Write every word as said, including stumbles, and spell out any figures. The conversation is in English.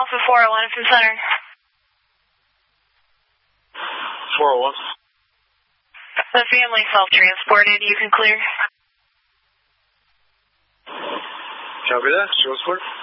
Alpha four oh one from center. four oh one. The family self-transported. You can clear. Copy that. Transport.